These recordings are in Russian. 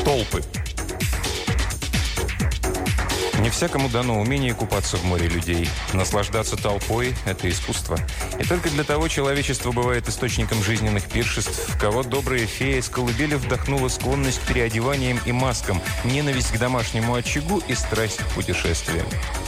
Толпы. Не всякому дано умение купаться в море людей. Наслаждаться толпой – это искусство. И только для того человечество бывает источником жизненных пиршеств, в кого добрая фея с колыбели вдохнула склонность к переодеваниям и маскам, ненависть к домашнему очагу и страсть к путешествиям.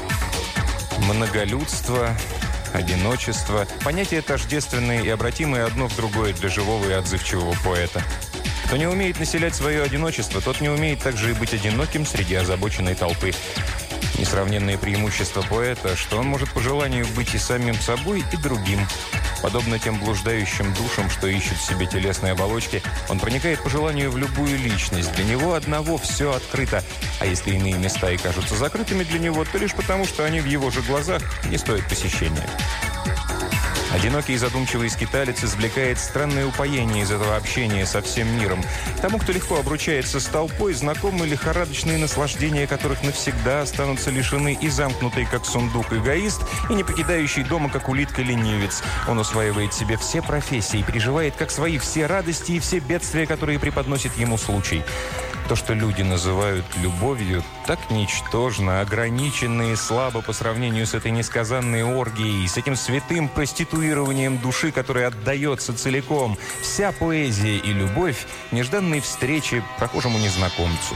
Многолюдство, одиночество – понятия тождественные и обратимые одно в другое для живого и отзывчивого поэта. Кто не умеет населять свое одиночество, тот не умеет также и быть одиноким среди озабоченной толпы. Несравненное преимущество поэта, что он может по желанию быть и самим собой, и другим. Подобно тем блуждающим душам, что ищут в себе телесные оболочки, он проникает по желанию в любую личность. Для него одного все открыто. А если иные места и кажутся закрытыми для него, то лишь потому, что они в его же глазах не стоят посещения. Одинокий и задумчивый скиталец извлекает странное упоение из этого общения со всем миром. Тому, кто легко обручается с толпой, знакомы лихорадочные наслаждения, которых навсегда останутся лишены и замкнутый, как сундук, эгоист, и не покидающий дома, как улитка, ленивец. Он усваивает себе все профессии, переживает как свои все радости и все бедствия, которые преподносит ему случай. То, что люди называют любовью, так ничтожно, ограниченно и слабо по сравнению с этой несказанной оргией, с этим святым проституированием души, которая отдается целиком. Вся поэзия и любовь – нежданной встречи прохожему незнакомцу.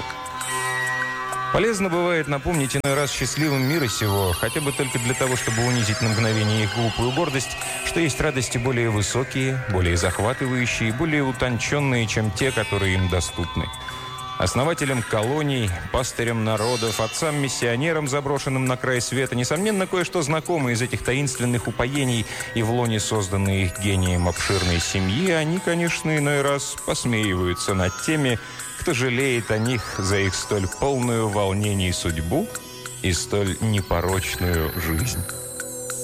Полезно бывает напомнить иной раз счастливым мира сего, хотя бы только для того, чтобы унизить на мгновение их глупую гордость, что есть радости более высокие, более захватывающие, более утонченные, чем те, которые им доступны. Основателям колоний, пастырям народов, отцам-миссионерам, заброшенным на край света, несомненно, кое-что знакомо из этих таинственных упоений и в лоне созданной их гением обширной семьи, они, конечно, иной раз посмеиваются над теми, кто жалеет о них за их столь полную волнений судьбу и столь непорочную жизнь.